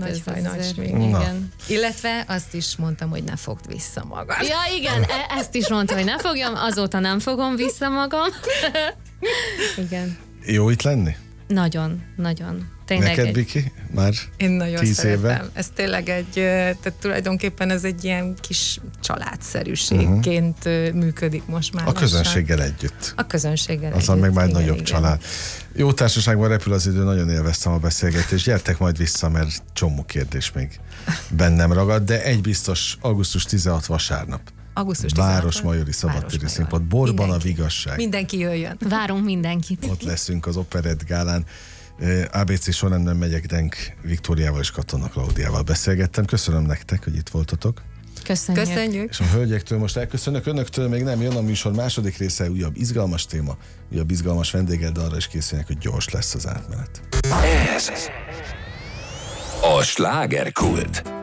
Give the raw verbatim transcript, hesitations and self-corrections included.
nagy faj, nagy smink. Igen. Illetve azt is mondtam, hogy ne fogd vissza magad. Ja, igen, e- ezt is mondta, hogy ne fogjam, azóta nem fogom vissza magam. Igen. Jó itt lenni? Nagyon, nagyon. Tényleg Neked, egy... Viki? Már Én nagyon tíz szeretem. éve? Ez tényleg egy, tehát tulajdonképpen ez egy ilyen kis családszerűségként uh-huh. működik most már. A közönséggel együtt. A közönséggel Azon együtt. meg már igen, nagyobb igen. család. Jó társaságban repül az idő, nagyon élveztem a beszélgetést. Gyertek majd vissza, mert csomó kérdés még bennem ragad, de egy biztos, augusztus tizenhatodika vasárnap. augusztus tizenhatodika Városmajori Szabadtéri Városmajor. Színpad. Borban Mindenki. a vigasság. Mindenki jöjjön. Várunk mindenkit. Ott leszünk az Operett Gálán. á bé cé sorrendben megyek, Denk Viktóriával és Katona Klaudiával beszélgettem. Köszönöm nektek, hogy itt voltatok. Köszönjük. Köszönjük. És a hölgyektől most elköszönök, önöktől még nem jön a műsor második része, újabb izgalmas téma, újabb izgalmas vendéggel, de arra is készülnek, hogy gyors lesz az átmenet. Ez a slágerkult.